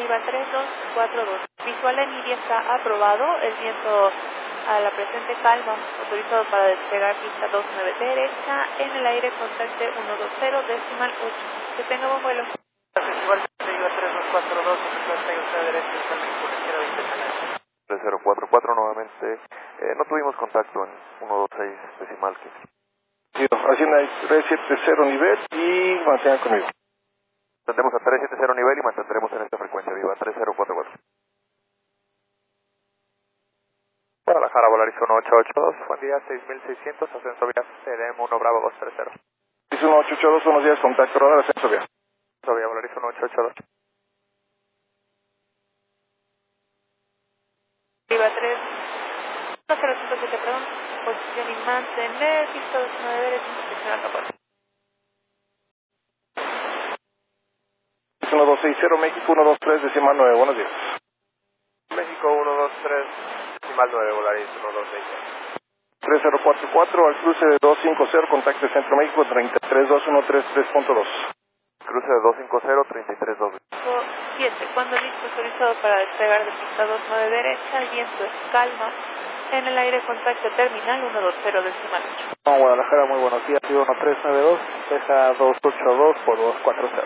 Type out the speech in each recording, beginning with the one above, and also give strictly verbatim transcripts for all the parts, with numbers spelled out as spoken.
Viva tres dos cuatro dos. Visual en Iria está aprobado. El viento a la presente calma, autorizado para despegar pista dos nueve derecha. En el aire contacte uno dos cero decimal ocho. Que tenga buen vuelo. Igual Viva tres dos cuatro dos, contacte usted derecha, está en la izquierda veinte canales. tres cero cuatro cuatro nuevamente, eh, no tuvimos contacto en uno dos seis decimal quince. Sí, Hacienda tres siete cero nivel y mantenga conmigo. Tendremos a tres siete cero nivel y mantendremos en esta frecuencia viva tres cero cuatro cuatro. Guadalajara, Volaris uno ocho ocho dos, buen día, seis mil seiscientos, ascenso vía C D M uno Bravo dos tres cero. Es uno ocho ocho dos, buenos días, contacto radar, ascenso vía. Ascenso vía, Volaris uno ocho ocho dos. Viva tres dos cero cinco siete, perdón. Posición y mantener, pista dos nueve derecha, inspección alta cuatro. Es uno dos seis cero, México uno dos tres decimal nueve, buenos días. México uno dos tres decimal nueve, Volaris uno dos seis cero. tres cero cuatro cuatro al cruce de dos cinco cero, contacto Centro México treinta y tres dos uno tres tres punto dos. Cruce de dos cinco cero, treinta y tres dos. siete. Cuando listo, autorizado para despegar de pista dos nueve derecha, el viento es calma. En el aire contacto terminal uno dos cero decimal ocho. No, Guadalajara, muy buenos días, Viva uno tres nueve dos, deja dos ocho dos por dos cuatro cero.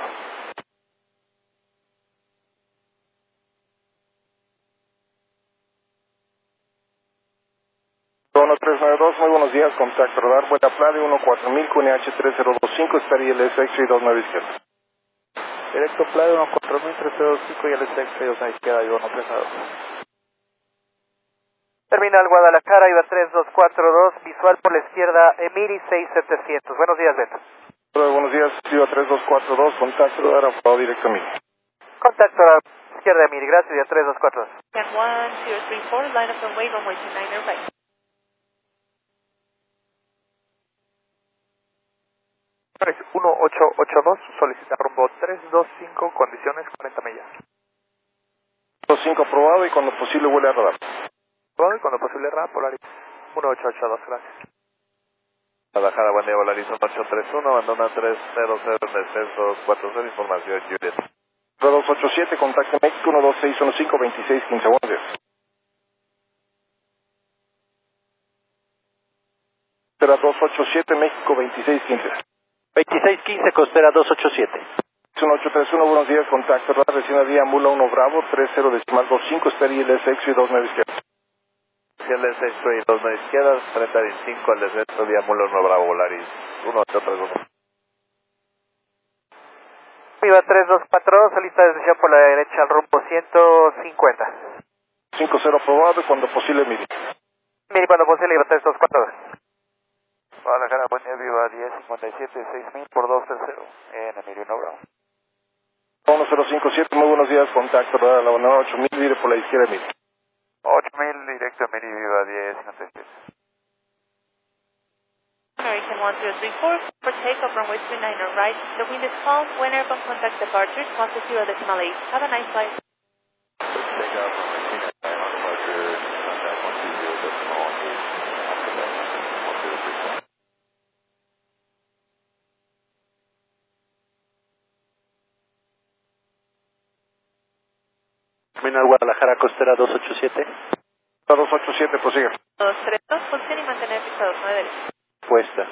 uno tres nueve dos, muy buenos días, contacto radar, vuelta Plade uno cuatro mil, Q N H tres cero dos cinco, Star I L S X-Ray dos nueve izquierda. Directo Plade uno cuatro mil, tres cero dos cinco y el S X dos a izquierda, Viva uno tres nueve dos. Terminal Guadalajara, Viva tres dos cuatro dos, visual por la izquierda, Emiri seis setecientos. Buenos días, Beto. Hola, buenos días, Viva tres dos cuatro dos, contacto radar, aprobado directo a mí. Contacto a la izquierda, Emiri, gracias, Viva tres dos cuatro dos. And one zero three four, line up and wave on way to niner right. uno ocho ocho dos, solicita rumbo tres dos cinco, condiciones cuarenta millas. dos cinco aprobado y cuando posible vuelve a radar. Todo y cuando posible R A, Polaris uno ocho ocho dos, gracias. Guadalajara, buen día, Volaris uno ocho tres uno, abandona tres cero cero, descenso cuatro cero, información, Juliet. dos ocho siete, contacto México uno dos seis uno cinco, veintiséis quince, buenos días. Costera dos ocho siete, México veintiséis quince. veintiséis quince, Costera dos ocho siete. uno ocho tres uno, buenos días, contacto radar, recién vía Mula uno Bravo, tres cero decimal dos cinco, Star I L S X y dos nueve izquierda. L S X-Ray dos nueve izquierda, treinta veinticinco, al descenso, vía Mula uno Bravo, Volaris uno ocho tres dos. Viva tres dos cuatro dos, solista de decisión por la derecha al rumbo ciento cincuenta. cinco cero aprobado y cuando posible mire. Mire, cuando posible, Viva tres dos cuatro dos. Guadalajara, buen día, Viva diez cincuenta y siete, seis mil por dos tres cero, en Emilio uno Bravo. uno cero cinco siete, muy buenos días, contacto radar, la abandonada ocho mil, mire por la izquierda mire. ocho mil, directo a Emilio, Viva diez cincuenta y siete. American one zero three four, for takeoff runway two niner right. The wind is calm when airborne contact departure, one zero decimal eight. Have a nice flight. Terminal Guadalajara, Costera dos ocho siete. dos ocho siete, prosiga. dos tres dos, posición y mantener pista dos nueve derecha. Puesta.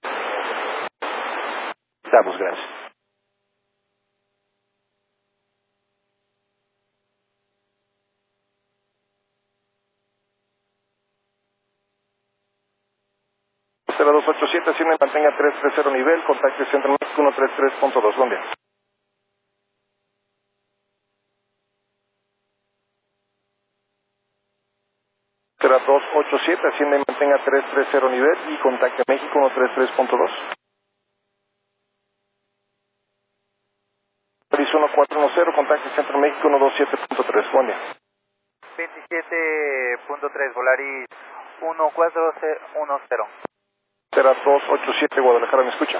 Estamos, gracias. cero dos ocho siete, así me mantenga tres tres cero nivel, contacto Centro México uno tres tres punto dos, buen día. Será dos ocho siete, así me mantenga tres tres cero nivel y contacto México uno tres tres punto dos. Paris uno cuatro uno cero, contacto Centro México uno dos siete punto tres, buen día. veintisiete punto tres, Volaris uno cuatro uno cero. Será dos ocho siete, Guadalajara, ¿me escucha?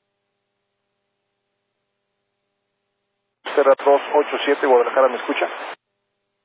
Será dos ocho siete, Guadalajara, ¿me escucha?